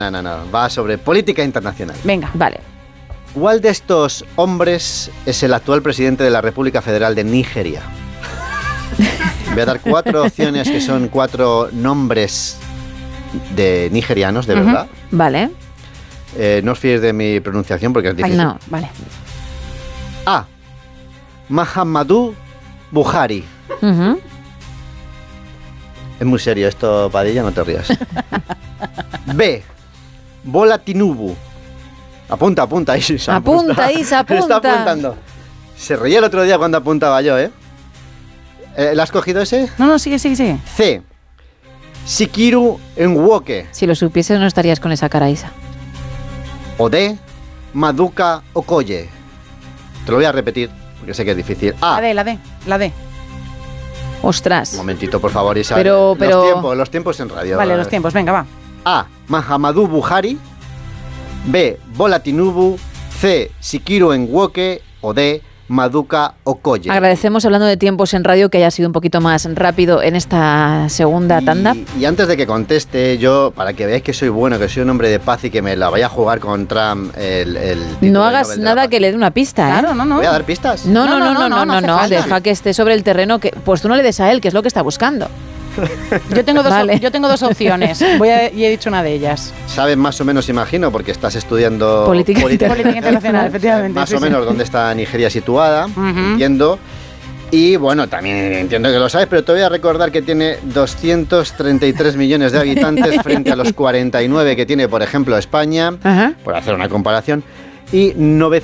No. Va sobre política internacional. Venga. Vale. ¿Cuál de estos hombres es el actual presidente de la República Federal de Nigeria? Voy a dar 4 opciones que son 4 nombres de nigerianos, de verdad. Vale. No os fiéis de mi pronunciación porque es difícil. No. Vale. A. Muhammadu Buhari. Uh-huh. Es muy serio esto, Padilla, no te rías. B. Bola Tinubu. Apunta, Isa. Apunta, Isa, apunta. Está apuntando. Se reía el otro día cuando apuntaba yo, ¿eh? ¿Le has cogido ese? No, sigue. C. Sikiru Nwoke. Si lo supieses no estarías con esa cara, Isa. O D. Maduka Okoye. Te lo voy a repetir porque sé que es difícil. A. La D. Ostras. Un momentito, por favor, Isa. Pero... Los tiempos en radio. Vale, los tiempos, venga, va. A. Muhammadu Buhari. B. Bola Tinubu. C. Sikiru Nwoke. O D. Maduka Okoye. Agradecemos, hablando de tiempos en radio, que haya sido un poquito más rápido en esta segunda tanda. Y antes de que conteste, yo, para que veáis que soy bueno, que soy un hombre de paz y que me la vaya a jugar con Trump el título No del hagas Nobel de la nada Paz. que le dé una pista, ¿eh? Claro, no. ¿Voy a dar pistas? No, hace falta. deja que esté sobre el terreno, que pues tú no le des a él, que es lo que está buscando. Yo tengo Vale. yo tengo 2 opciones. Y he dicho una de ellas. Sabes más o menos, imagino, porque estás estudiando Política Política internacional, efectivamente. más sí, o sí. menos dónde está Nigeria situada, entiendo. Y bueno, también entiendo que lo sabes, pero te voy a recordar que tiene 233 millones de habitantes frente a los 49 que tiene, por ejemplo, España, Ajá. por hacer una comparación, y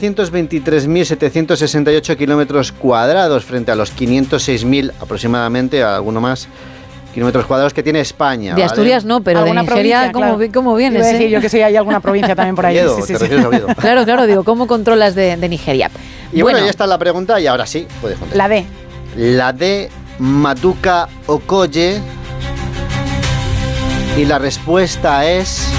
923.768 kilómetros cuadrados frente a los 506.000 aproximadamente, alguno más, kilómetros cuadrados que tiene España. De ¿vale? Asturias no, pero de Alguna Nigeria, provincia, ¿cómo vienes? Iba a decir yo que sí, hay alguna provincia también por ahí. Oviedo, Sí. ¿te refieres a Oviedo? Claro, digo, ¿cómo controlas de Nigeria? Y bueno, ya está la pregunta y ahora sí, puedes contestar. La D. La de Maduka Okoye. Y la respuesta es...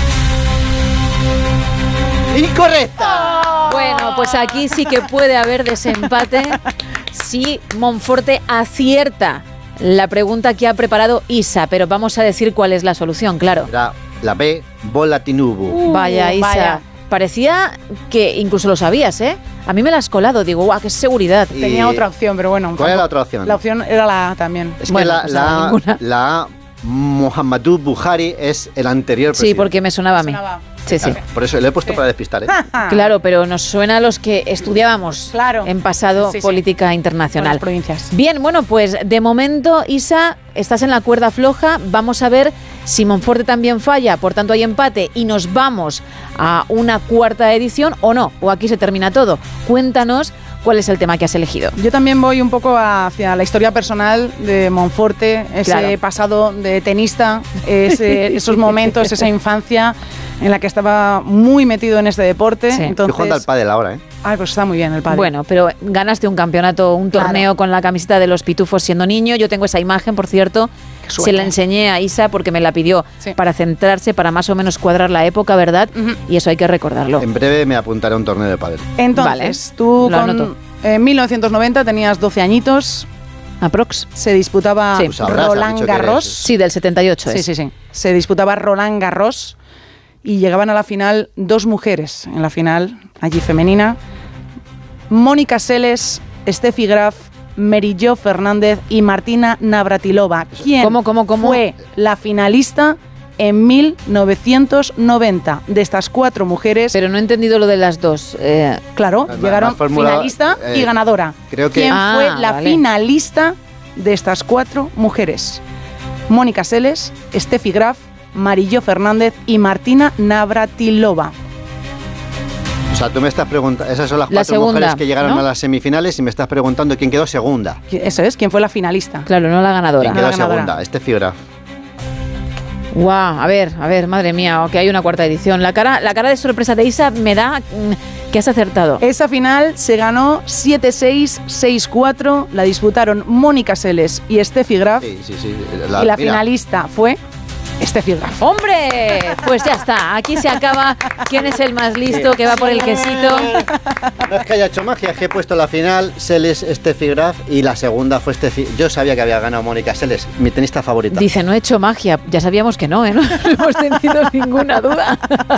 ¡incorrecta! Bueno, pues aquí sí que puede haber desempate si Monforte acierta la pregunta que ha preparado Isa, pero vamos a decir cuál es la solución, claro. Era la B, Bola Tinubu. Vaya, Isa. vaya. Parecía que incluso lo sabías, ¿eh? A mí me la has colado, digo, guau, qué seguridad. Y- Tenía otra opción, pero bueno. ¿Cuál era la otra opción? La opción era la A también. Es que Bueno, pues nada, ninguna. la A, Muhammadu Buhari, es el anterior Sí, presidente. porque me sonaba a mí. Sonaba. Sí. Claro, por eso le he puesto para despistar, ¿eh? Claro, pero nos suena a los que estudiábamos Claro. en pasado Sí. política Con internacional. las provincias. Bien, bueno, pues de momento, Isa, estás en la cuerda floja. Vamos a ver si Monforte también falla, por tanto hay empate y nos vamos a una cuarta edición o no, o aquí se termina todo. Cuéntanos cuál es el tema que has elegido. Yo también voy un poco hacia la historia personal de Monforte, ese Claro. pasado de tenista, esos momentos, esa infancia en la que estaba muy metido en este deporte. Sí. Estoy jugando al Entonces, pádel ahora, ¿eh? ay, pues está muy bien el pádel. Bueno, pero ganaste un campeonato, un torneo con la camiseta de los Pitufos siendo niño. Yo tengo esa imagen, por cierto. Qué suerte. Se la enseñé a Isa porque me la pidió Sí. para centrarse, para más o menos cuadrar la época, ¿verdad? Ujú. Y eso hay que recordarlo. En breve me apuntaré a un torneo de pádel. Entonces, Vale, tú lo anoto. en 1990 tenías 12 añitos, Aprox. se disputaba Sí. Tú sabrás, has Roland dicho que Garros. eres- Sí, del 78 es. Sí. Se disputaba Roland Garros y llegaban a la final 2 mujeres en la final, allí femenina. Mónica Seles, Steffi Graf, Merillo Fernández y Martina Navratilova. ¿Quién ¿Cómo? fue la finalista en 1990? De estas 4 mujeres, Pero no he entendido lo de las dos. claro, Además, llegaron más fórmula, finalista y ganadora. creo que- ¿Quién Ah, fue la vale. finalista de estas 4 mujeres? Mónica Seles, Steffi Graf, Marillo Fernández y Martina Navratilova. O sea, tú me estás preguntando... Esas son las La 4 segunda, mujeres que llegaron ¿no? a las semifinales y me estás preguntando quién quedó segunda. Eso es, ¿quién fue la finalista? Claro, no la ganadora. ¿Quién quedó la ganadora. segunda? Steffi Graf. Guau, a ver, madre mía, que hay una cuarta edición. La cara de sorpresa de Isa me da que has acertado. Esa final se ganó 7-6, 6-4, la disputaron Mónica Seles y Steffi Graf Sí. y la finalista fue Steffi Graf. ¡Hombre! Pues ya está, aquí se acaba. ¿Quién es el más listo que va por el quesito? No es que haya hecho magia, es que he puesto la final Seles Steffi Graf y la segunda fue Steffi. Yo sabía que había ganado Mónica Seles, mi tenista favorita. Dice, no he hecho magia. Ya sabíamos que no, ¿eh? No hemos tenido ninguna duda.